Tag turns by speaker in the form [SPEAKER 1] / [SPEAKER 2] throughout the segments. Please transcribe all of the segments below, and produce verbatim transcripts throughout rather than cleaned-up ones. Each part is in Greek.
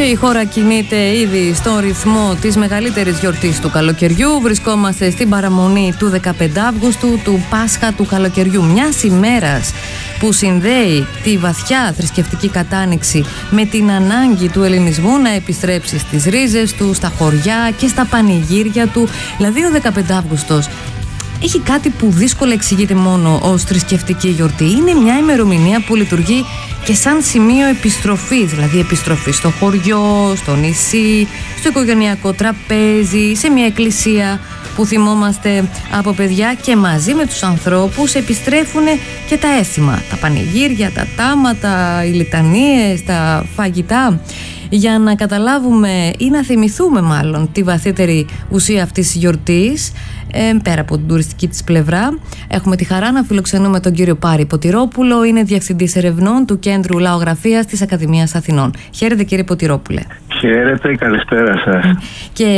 [SPEAKER 1] Και η χώρα κινείται ήδη στον ρυθμό της μεγαλύτερης γιορτής του καλοκαιριού. Βρισκόμαστε στην παραμονή του δεκαπέντε Αυγούστου, του Πάσχα του καλοκαιριού. Μιας ημέρας που συνδέει τη βαθιά θρησκευτική κατάνοιξη με την ανάγκη του ελληνισμού να επιστρέψει στις ρίζες του, στα χωριά και στα πανηγύρια του. Δηλαδή ο δεκαπέντε Αυγούστος έχει κάτι που δύσκολα εξηγείται μόνο ως θρησκευτική γιορτή. Είναι μια ημερομηνία που λειτουργεί και σαν σημείο επιστροφής, δηλαδή επιστροφή στο χωριό, στο νησί, στο οικογενειακό τραπέζι, σε μια εκκλησία που θυμόμαστε από παιδιά, και μαζί με τους ανθρώπους επιστρέφουν και τα έθιμα, τα πανηγύρια, τα τάματα, οι λιτανίες, τα φαγητά. Για να καταλάβουμε ή να θυμηθούμε μάλλον τη βαθύτερη ουσία αυτής της γιορτής, ε, πέρα από την τουριστική της πλευρά, έχουμε τη χαρά να φιλοξενούμε τον κύριο Πάρη Ποτηρόπουλο. Είναι Διευθυντής Ερευνών του Κέντρου Λαογραφίας της Ακαδημίας Αθηνών. Χαίρετε κύριε Ποτηρόπουλε.
[SPEAKER 2] Χαίρετε, καλησπέρα σας.
[SPEAKER 1] Και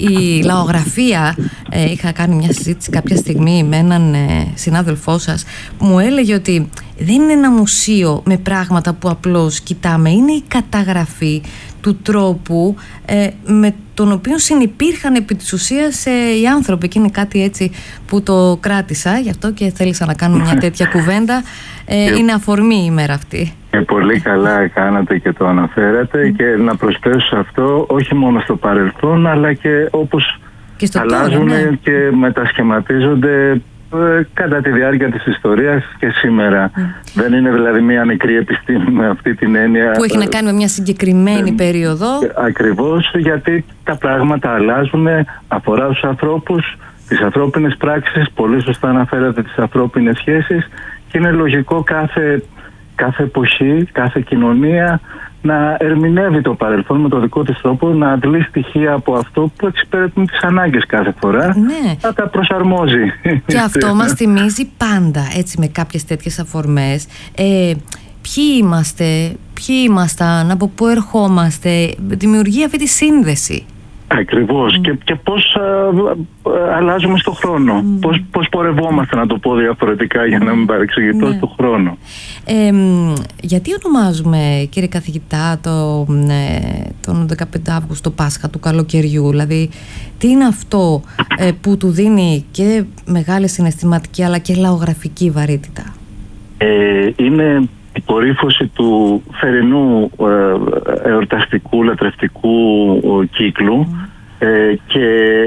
[SPEAKER 1] η λαογραφία, ε, είχα κάνει μια συζήτηση κάποια στιγμή με έναν ε, συνάδελφό σας που μου έλεγε ότι δεν είναι ένα μουσείο με πράγματα που απλώς κοιτάμε, είναι η καταγραφή του τρόπου ε, με τον οποίο συνυπήρχαν επί της ουσίας ε, οι άνθρωποι, και είναι κάτι έτσι που το κράτησα, γι' αυτό και θέλησα να κάνω μια τέτοια κουβέντα. Ε, και είναι αφορμή η ημέρα αυτή.
[SPEAKER 2] Και πολύ καλά κάνατε και το αναφέρατε, mm. και να προσθέσω σε αυτό, όχι μόνο στο παρελθόν αλλά και όπως και αλλάζουν, ναι, και μετασχηματίζονται ε, κατά τη διάρκεια της ιστορίας και σήμερα. Mm. Δεν είναι δηλαδή μια μικρή επιστήμη με αυτή την έννοια
[SPEAKER 1] που έχει να κάνει με μια συγκεκριμένη ε, περίοδο.
[SPEAKER 2] Ακριβώς, γιατί τα πράγματα αλλάζουν, αφορά τους ανθρώπους, τις ανθρώπινες πράξεις, πολύ σωστά αναφέρατε τις ανθρώπινες σχέσεις, και είναι λογικό κάθε, κάθε εποχή, κάθε κοινωνία να ερμηνεύει το παρελθόν με το δικό της τρόπο, να αντλεί στοιχεία από αυτό που εξυπηρετούν τις ανάγκες κάθε φορά,
[SPEAKER 1] ναι,
[SPEAKER 2] να τα προσαρμόζει.
[SPEAKER 1] Και αυτό μας θυμίζει πάντα, έτσι, με κάποιες τέτοιες αφορμές, ε, ποιοι είμαστε, ποιοι ήμασταν, από πού ερχόμαστε, δημιουργεί αυτή τη σύνδεση.
[SPEAKER 2] Ακριβώς. Mm. Και, και πώς α, α, αλλάζουμε στον χρόνο. Mm. Πώς, πώς πορευόμαστε, να το πω διαφορετικά για να μην παρεξηγηθώ, mm. στον χρόνο.
[SPEAKER 1] Ε, γιατί ονομάζουμε, κύριε καθηγητά, το, ε, τον δεκαπέντε Αυγούστου Πάσχα του καλοκαιριού? Δηλαδή, τι είναι αυτό ε, που του δίνει και μεγάλη συναισθηματική αλλά και λαογραφική βαρύτητα?
[SPEAKER 2] Ε, είναι η κορύφωση του θερινού ε, εορταστικού, λατρευτικού ε, κύκλου, mm. ε, και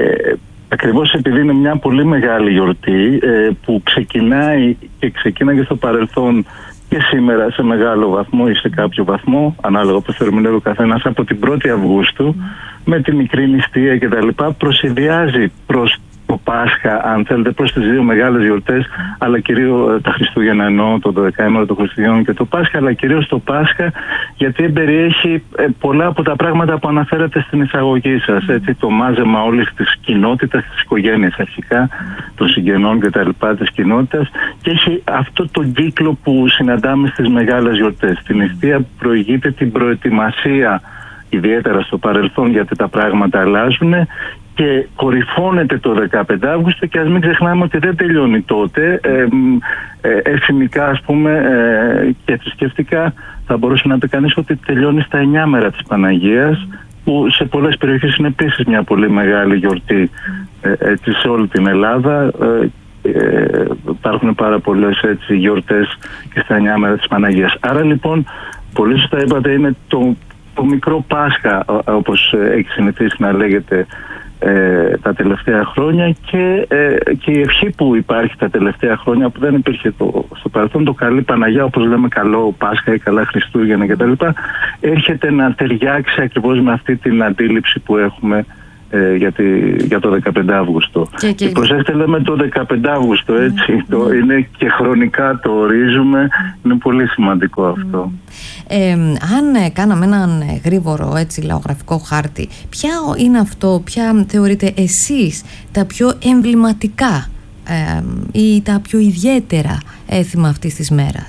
[SPEAKER 2] ακριβώς επειδή είναι μια πολύ μεγάλη γιορτή ε, που ξεκινάει και ξεκίναγε στο παρελθόν και σήμερα σε μεγάλο βαθμό ή σε κάποιο βαθμό, ανάλογα όπως το ερμηνεύει ο καθένας, από την πρώτη Αυγούστου, mm. με τη μικρή νηστεία κτλ., προσυδειάζει προς το Πάσχα, αν θέλετε, προς τις δύο μεγάλες γιορτές, αλλά κυρίως τα Χριστούγεννα, εννοώ το δωδεκάημερο των Χριστουγέννων και το Πάσχα, αλλά κυρίως το Πάσχα, γιατί περιέχει ε, πολλά από τα πράγματα που αναφέρατε στην εισαγωγή σας. Έτσι, το μάζεμα όλης της κοινότητας, της οικογένειας αρχικά, των συγγενών κτλ., της κοινότητας, και έχει αυτό τον κύκλο που συναντάμε στις μεγάλες γιορτές. Την νηστεία που προηγείται την προετοιμασία, ιδιαίτερα στο παρελθόν, γιατί τα πράγματα αλλάζουν, και κορυφώνεται το δεκαπέντε Αυγούστου, και ας μην ξεχνάμε ότι δεν τελειώνει τότε. Ε, ε, εθνικά, ας πούμε, ε, και θρησκευτικά θα μπορούσε να πει κανείς ότι τελειώνει στα εννιά μέρα της Παναγίας, που σε πολλές περιοχές είναι επίσης μια πολύ μεγάλη γιορτή, ε, έτσι, σε όλη την Ελλάδα. Ε, ε, υπάρχουν πάρα πολλές, έτσι, γιορτές και στα εννιά μέρα της Παναγίας. Άρα λοιπόν, πολύ σωστά είπατε, είναι το, το μικρό Πάσχα, όπως έχει συνηθίσει να λέγεται Ε, τα τελευταία χρόνια, και, ε, και η ευχή που υπάρχει τα τελευταία χρόνια, που δεν υπήρχε το, στο παρελθόν, το καλή Παναγιά, όπως λέμε καλό Πάσχα ή καλά Χριστούγεννα κτλ., έρχεται να ταιριάξει ακριβώς με αυτή την αντίληψη που έχουμε ε, για, τη, για το δεκαπέντε Αυγούστου. Και, και... και προσέξτε, λέμε το δεκαπέντε Αυγούστου, έτσι, mm. το, είναι και χρονικά το ορίζουμε, είναι πολύ σημαντικό αυτό. Mm.
[SPEAKER 1] Ε, αν κάναμε έναν γρήγορο, έτσι, λαογραφικό χάρτη, ποια είναι αυτό, ποια θεωρείτε εσείς τα πιο εμβληματικά ε, ή τα πιο ιδιαίτερα έθιμα αυτής της μέρας?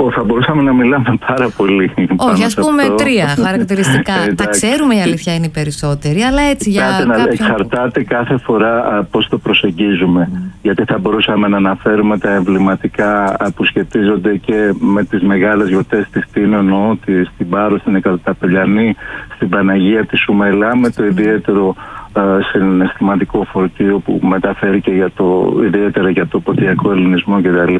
[SPEAKER 2] θα μπορούσαμε να μιλάμε πάρα πολύ.
[SPEAKER 1] Όχι, ας πούμε αυτό. Τρία χαρακτηριστικά. Τα ξέρουμε, η αλήθεια είναι οι περισσότεροι, αλλά έτσι για κάποιον...
[SPEAKER 2] Εξαρτάται κάθε φορά πώς το προσεγγίζουμε. Mm. Γιατί θα μπορούσαμε να αναφέρουμε τα εμβληματικά που σχετίζονται και με τις μεγάλες γιορτές της Τίνων, στην Πάρο, στην Εκαταπελιανή, στην Παναγία της Σουμελά, με το ιδιαίτερο συναισθηματικό φορτίο που μεταφέρει και για το, ιδιαίτερα για το ποτιακό ελληνισμό κτλ.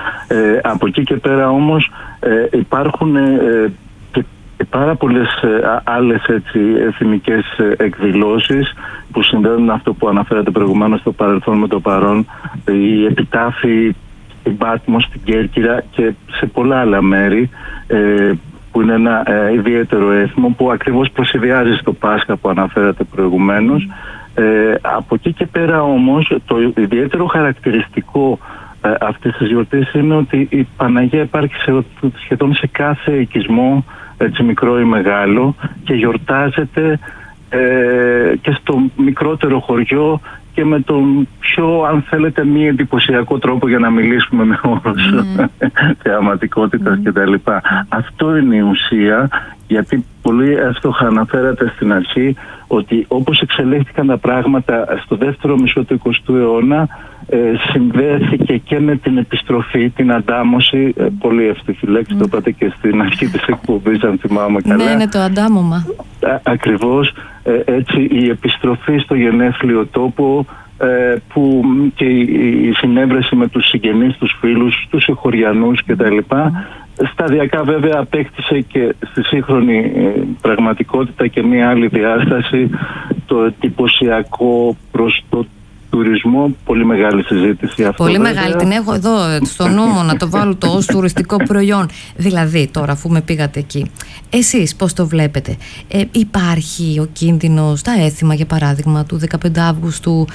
[SPEAKER 2] Ε, από εκεί και πέρα όμως ε, υπάρχουν ε, και πάρα πολλές ε, άλλες έτσι, εθνικές εκδηλώσεις που συνδέουν αυτό που αναφέρατε προηγουμένως, το παρελθόν με το παρόν, η επιτάφη στην Πάτμο, στην Κέρκυρα και σε πολλά άλλα μέρη, ε, που είναι ένα ε, ιδιαίτερο έθιμο που ακριβώς προσυδειάζει στο Πάσχα που αναφέρατε προηγουμένως. Ε, από εκεί και πέρα όμως το ιδιαίτερο χαρακτηριστικό ε, αυτής της γιορτής είναι ότι η Παναγία υπάρχει σε, σχεδόν σε κάθε οικισμό, έτσι μικρό ή μεγάλο, και γιορτάζεται ε, και στο μικρότερο χωριό και με τον πιο, αν θέλετε, μη εντυπωσιακό τρόπο, για να μιλήσουμε με όρους mm. θεαματικότητας mm. κτλ. Αυτό είναι η ουσία, γιατί πολύ εύστοχα αναφέρατε στην αρχή ότι όπως εξελίχθηκαν τα πράγματα στο δεύτερο μισό του εικοστού αιώνα, ε, συνδέθηκε και με την επιστροφή, την αντάμωση, ε, πολύ εύστοχη λέξη, mm. το είπατε και στην αρχή της εκπομπής, αν θυμάμαι καλά.
[SPEAKER 1] Ναι, είναι το αντάμωμα.
[SPEAKER 2] Α, ακριβώς, ε, έτσι η επιστροφή στο γενέθλιο τόπο, ε, που και η, η συνέβρεση με τους συγγενείς, τους φίλους, τους εχωριανούς κτλ. Mm. Σταδιακά βέβαια απέκτησε και στη σύγχρονη ε, πραγματικότητα και μία άλλη διάσταση, το εντυπωσιακό προς το τουρισμό. Πολύ μεγάλη συζήτηση αυτό.
[SPEAKER 1] Πολύ
[SPEAKER 2] βέβαια.
[SPEAKER 1] μεγάλη, την έχω εδώ στο νου μου να το βάλω το ως τουριστικό προϊόν. Δηλαδή τώρα, αφού με πήγατε εκεί, εσείς πώς το βλέπετε? Ε, υπάρχει ο κίνδυνος τα έθιμα, για παράδειγμα, του δεκαπέντε Αυγούστου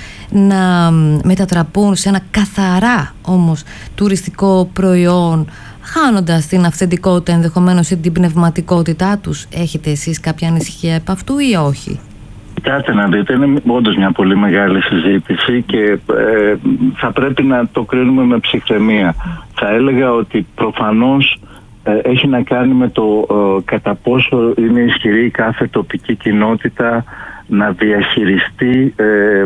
[SPEAKER 1] να μετατραπούν σε ένα καθαρά όμως τουριστικό προϊόν, χάνοντας την αυθεντικότητα ενδεχομένως ή την πνευματικότητά τους? Έχετε εσείς κάποια ανησυχία επ' αυτού ή όχι?
[SPEAKER 2] Κάτε να δείτε, είναι όντως μια πολύ μεγάλη συζήτηση και ε, θα πρέπει να το κρίνουμε με ψυχραιμία. Θα έλεγα ότι προφανώς ε, έχει να κάνει με το ε, κατά πόσο είναι ισχυρή κάθε τοπική κοινότητα να διαχειριστεί ε,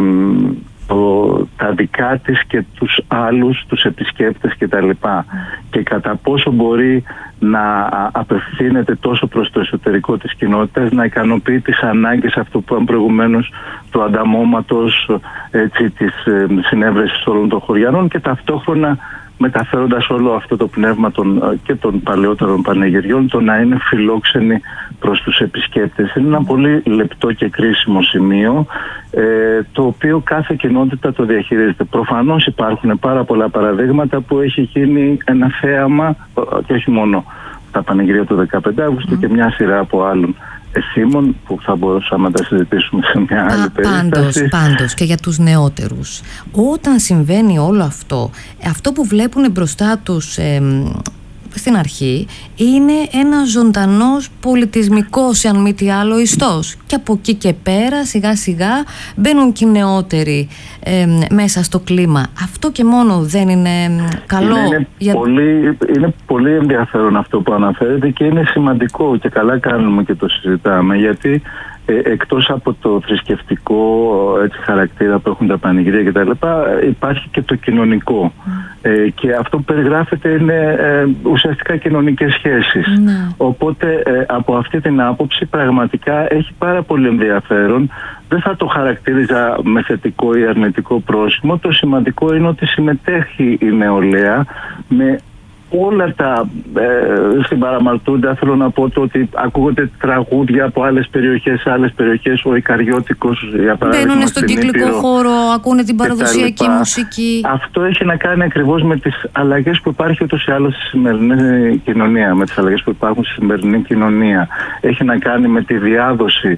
[SPEAKER 2] το, τα δικά της και τους άλλους, τους επισκέπτες κτλ. Και κατά πόσο μπορεί να απευθύνεται τόσο προς το εσωτερικό της κοινότητας, να ικανοποιεί τις ανάγκες, αυτό που είπαμε προηγουμένως, του ανταμώματος, έτσι, της ε, συνέβρεσης όλων των χωριανών, και ταυτόχρονα μεταφέροντας όλο αυτό το πνεύμα των, και των παλαιότερων πανηγυριών, το να είναι φιλόξενοι προς τους επισκέπτες. Είναι ένα πολύ λεπτό και κρίσιμο σημείο, ε, το οποίο κάθε κοινότητα το διαχειρίζεται. Προφανώς υπάρχουν πάρα πολλά παραδείγματα που έχει γίνει ένα θέαμα, και όχι μόνο τα πανηγυρία του δεκαπέντε Αυγούστου mm. και μια σειρά από άλλων εσήμων που θα μπορούσαμε να τα συζητήσουμε σε μια άλλη Α, περίσταση.
[SPEAKER 1] Πάντως, πάντως και για τους νεότερους, όταν συμβαίνει όλο αυτό, αυτό που βλέπουν μπροστά τους ε, στην αρχή είναι ένα ζωντανός πολιτισμικός, αν μη τι άλλο, ιστός, και από εκεί και πέρα σιγά σιγά μπαίνουν και οι νεότεροι ε, μέσα στο κλίμα. Αυτό και μόνο δεν είναι καλό?
[SPEAKER 2] Είναι, είναι, για... πολύ, είναι πολύ ενδιαφέρον αυτό που αναφέρετε και είναι σημαντικό, και καλά κάνουμε και το συζητάμε, γιατί Ε, εκτός από το θρησκευτικό, έτσι, χαρακτήρα που έχουν τα πανηγυρία κτλ, υπάρχει και το κοινωνικό. Mm. Ε, και αυτό που περιγράφεται είναι ε, ουσιαστικά κοινωνικές σχέσεις. Mm. Οπότε ε, από αυτή την άποψη πραγματικά έχει πάρα πολύ ενδιαφέρον. Δεν θα το χαρακτήριζα με θετικό ή αρνητικό πρόσημο. Το σημαντικό είναι ότι συμμετέχει η νεολαία με όλα τα ε, στην Παραμαρτούντα. Θέλω να πω το ότι ακούγονται τραγούδια από άλλες περιοχές σε άλλες περιοχές. Ο Ικαριώτικος, για παράδειγμα,
[SPEAKER 1] μπαίνουν στον κυκλικό χώρο, ακούνε την παραδοσιακή μουσική.
[SPEAKER 2] Αυτό έχει να κάνει ακριβώς με τις αλλαγές που υπάρχει ούτως ή άλλως στη σημερινή κοινωνία, με τις αλλαγές που υπάρχουν στη σημερινή κοινωνία. Έχει να κάνει με τη διάδοση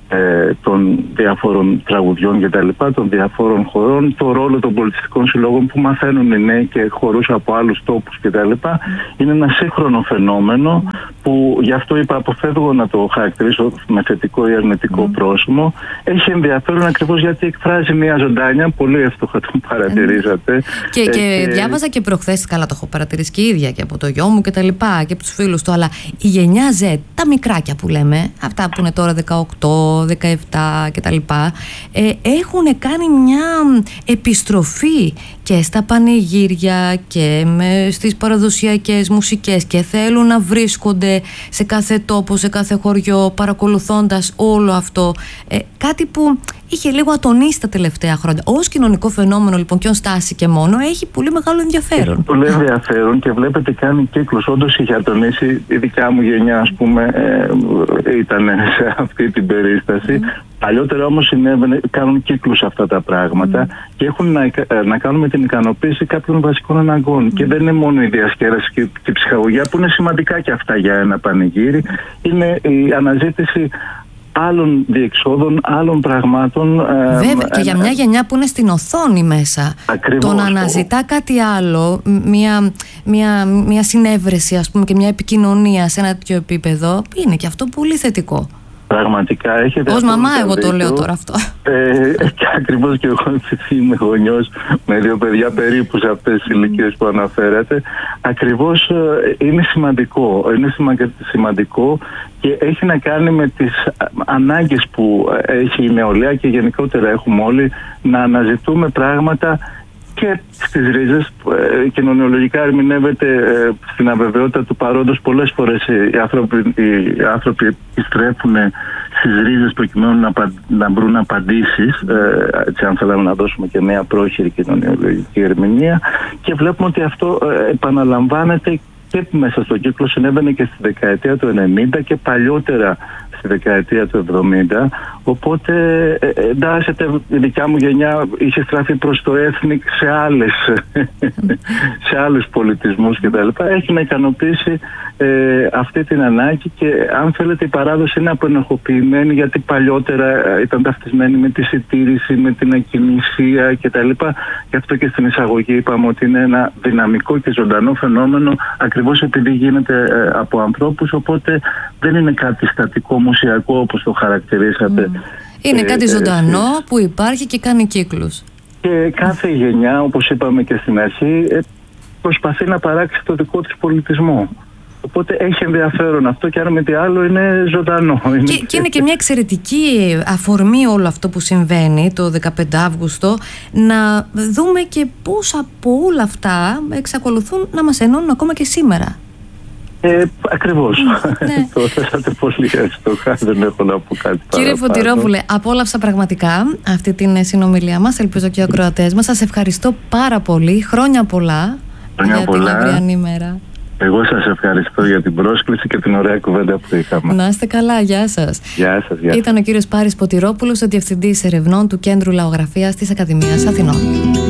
[SPEAKER 2] ε, των διαφόρων τραγουδιών και τα λοιπά, των διαφόρων χωρών, το ρόλο των πολιτιστικών συλλόγων που μαθαίνουν οι νέοι και χορούς από άλλους τόπους και τα λοιπά. Είναι ένα σύγχρονο φαινόμενο που, γι' αυτό είπα, αποφεύγω να το χαρακτηρίσω με θετικό ή αρνητικό mm. πρόσημο. Έχει ενδιαφέρον ακριβώς γιατί εκφράζει μια ζωντάνια, πολύ εύστοχα το παρατηρήσατε.
[SPEAKER 1] Και, και, και διάβαζα και προχθές, καλά το έχω παρατηρήσει και η ίδια και από το γιο μου και τα λοιπά και από τους φίλους του, αλλά η γενιά Z, τα μικράκια που λέμε, αυτά που είναι τώρα δεκαοκτώ, δεκαεπτά και τα λοιπά, ε, έχουν κάνει μια επιστροφή και στα πανηγύρια και με, στις παραδοσιακές μουσικές και θέλουν να βρίσκονται σε κάθε τόπο, σε κάθε χωριό, παρακολουθώντας όλο αυτό. Ε, κάτι που είχε λίγο ατονίσει τα τελευταία χρόνια. Ως κοινωνικό φαινόμενο λοιπόν και ως στάση και μόνο έχει πολύ μεγάλο ενδιαφέρον.
[SPEAKER 2] Έχει πολύ ενδιαφέρον και βλέπετε κάνει κύκλους. Όντως είχε ατονίσει, η δικιά μου γενιά ας πούμε ε, ήταν σε αυτή την περίσταση. Mm. Παλιότερα όμως συνέβαινε, κάνουν κύκλους αυτά τα πράγματα mm. και έχουν να, να κάνουν με την ικανοποίηση κάποιων βασικών αναγκών. Mm. Και δεν είναι μόνο η διασκέδαση και, και η ψυχαγωγία που είναι σημαντικά και αυτά για ένα πανηγύρι. Είναι η αναζήτηση άλλων διεξόδων, άλλων πραγμάτων.
[SPEAKER 1] Βέβαια, ε, και ε, για μια γενιά που είναι στην οθόνη μέσα.
[SPEAKER 2] Ακριβώς.
[SPEAKER 1] Το να αναζητά κάτι άλλο, μια, μια, μια συνέβρεση ας πούμε και μια επικοινωνία σε ένα τέτοιο επίπεδο, είναι και αυτό πολύ θετικό.
[SPEAKER 2] Πραγματικά έχετε.
[SPEAKER 1] Ως μαμά εγώ το λέω τώρα αυτό.
[SPEAKER 2] Ε, και ακριβώς και εγώ είμαι γονιός με δύο παιδιά περίπου σε αυτές τις ηλικίες που αναφέρατε. Ακριβώς είναι σημαντικό. Είναι σημαντικό και έχει να κάνει με τις ανάγκες που έχει η νεολαία και γενικότερα έχουμε όλοι να αναζητούμε πράγματα και στις ρίζες. Κοινωνιολογικά ερμηνεύεται ε, στην αβεβαιότητα του παρόντος. Πολλές φορές οι άνθρωποι, οι άνθρωποι επιστρέφουν στις ρίζες προκειμένου να, να βρουν απαντήσεις, ε, έτσι αν θέλαμε να δώσουμε και μια πρόχειρη κοινωνιολογική ερμηνεία, και βλέπουμε ότι αυτό ε, επαναλαμβάνεται και μέσα στο κύκλο. Συνέβαινε και στη δεκαετία του ενενήντα και παλιότερα στη δεκαετία του εβδομήντα, οπότε εντάσσεται, η δικιά μου γενιά είχε στραφεί προς το ethnic σε άλλες σε άλλους πολιτισμούς κτλ. Έχει να ικανοποιήσει ε, αυτή την ανάγκη και αν θέλετε η παράδοση είναι απενοχοποιημένη, γιατί παλιότερα ήταν ταυτισμένη με τη συντήρηση, με την ακινησία κτλ. Γι' αυτό και στην εισαγωγή είπαμε ότι είναι ένα δυναμικό και ζωντανό φαινόμενο ακριβώς επειδή γίνεται ε, από ανθρώπους, οπότε δεν είναι κάτι στατικό μουσιακό όπως το χαρακτηρίσατε. Mm.
[SPEAKER 1] Είναι ε, κάτι ζωντανό ε, που υπάρχει και κάνει κύκλους.
[SPEAKER 2] Και κάθε γενιά, όπως είπαμε και στην αρχή, ε, προσπαθεί να παράξει το δικό της πολιτισμό. Οπότε έχει ενδιαφέρον αυτό και αν με τι άλλο είναι ζωντανό.
[SPEAKER 1] Και, είναι... και είναι και μια εξαιρετική αφορμή όλο αυτό που συμβαίνει το δεκαπέντε Αύγουστο, να δούμε και πώς από όλα αυτά εξακολουθούν να μας ενώνουν ακόμα και σήμερα.
[SPEAKER 2] Ε, ακριβώς.
[SPEAKER 1] Ναι.
[SPEAKER 2] Το θέσατε πολύ εύστοχα, δεν έχω να πω κάτι.
[SPEAKER 1] Κύριε Φωτειρόπουλε, απόλαυσα πραγματικά αυτή την συνομιλία μας, ελπίζω και οι ακροατές μας. Σας ευχαριστώ πάρα πολύ, χρόνια πολλά
[SPEAKER 2] χρόνια
[SPEAKER 1] για
[SPEAKER 2] πολλά.
[SPEAKER 1] την αυριανή μέρα.
[SPEAKER 2] Εγώ σας ευχαριστώ για την πρόσκληση και την ωραία κουβέντα που είχαμε.
[SPEAKER 1] Να είστε καλά, γεια σας.
[SPEAKER 2] Γεια σας, γεια σας.
[SPEAKER 1] Ήταν ο κύριος Πάρης Ποτηρόπουλος, ο Διευθυντής Ερευνών του Κέντρου Λαογραφίας της Ακαδημίας Αθηνών.